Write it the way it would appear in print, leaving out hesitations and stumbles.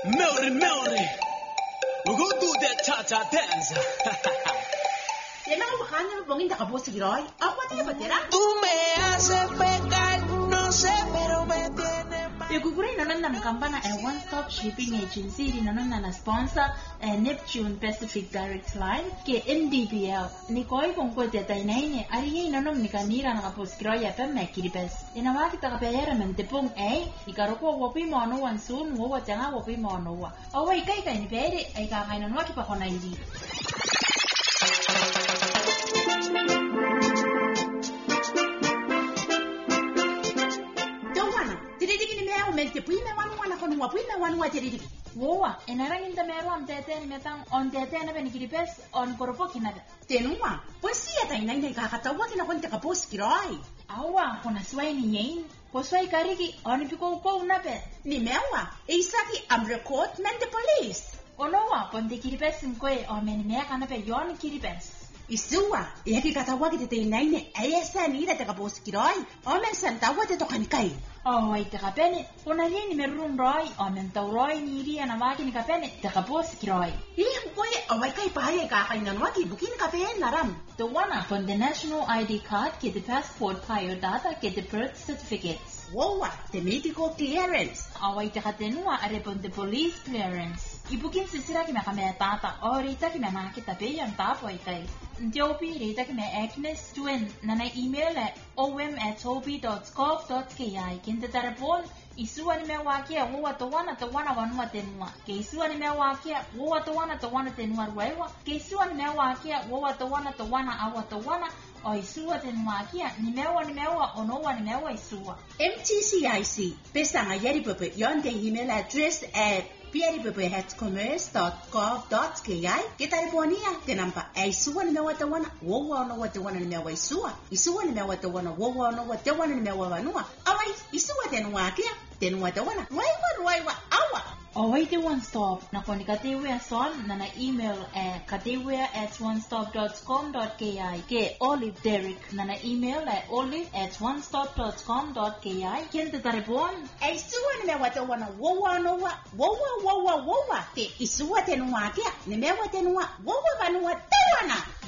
Melody. We're gonna do that cha-cha dance. Tú me haces pecar, no sé, pero me tienes mal. Ikuguri nanana mkambana a one-stop shipping agency nanana na sponsor Neptune Pacific Direct Line ke NDBL. Nikoi kongko teta inaine ariye nanom nikanira nakaposkiro ya pemme kiribes. Inawaki takapayara mentepong ikaroko wopi mono wansun wo watanga wopi mono wa. Awa ikaika inibere aikakaina nwaki pakona iri. Woa, enarangin ta meru am teten metang on teten ben kiripes on koropo kinaga. Tenua, pues sí ata inaina kakatawa kina konte kapos kiroi. Awa, kona swai ni yen. Ko swai kariki on piko ko unape. Ni mewa, isaki am record men the police. Onowa, ponte kiripes mkoe on men me kana pe yon kiripes. Isua, yaki katawa kite inaina ayesa ni ida kapos kiroi. Omen santawa te tokanikai. Oh, ite kapene. Kona yen merun roi on tauroi ni ria na waki ni kapene te kapos kiroi. Koye awai kai paye kakaina nwaki bukin kape naram. The one up on the national ID card, get the passport biodata, get the birth certificates. Wowa, the medical clearance. Awai takatenua arepon the police clearance. Ibukin sisira ki me tata, o rita ki me makita pe yang tapo itai. Ntiopi rita ki me Agnes Twin, nana email at om@hopi.gov.ki. Kinte tarapon, isua ni me wakia, wowa tawana wanua tenua. Ke isua ni me wakia, wowa tawana tenua ruewa. Ke isua ni me wakia, wowa tawana awa tawana. O isua tenua kia, ni mewa, onowa ni mewa isua. MTCIC, pesanga yeri pepe yonde email address at pieripepe@commerce.gov.ki. Kitaliponia ke namba isua ni mewa tawana, wowa onowa tawana ni mewa isua. Isua ni mewa tawana, wowa onowa tawana ni mewa vanua. Awai, isua tenua kia, tenua tawana, ruaiwa, awa. Away the one stop. Na koni katewe son na email katewe@onestop.com.ki. Ke Olive Derek na email olive@onestop.com.ki. Kente taripon. Isua ni mewa tawana, wowa onowa. Ke isua tenua kia, ni mewa tenua, wowa vanua tawana.